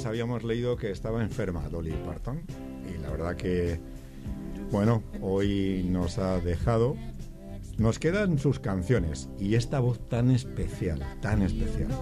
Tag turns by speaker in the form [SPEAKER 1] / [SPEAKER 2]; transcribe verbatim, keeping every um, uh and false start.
[SPEAKER 1] habíamos leído que estaba enferma Dolly Parton. Y la verdad que, bueno, hoy nos ha dejado. Nos quedan sus canciones y esta voz tan especial, tan especial.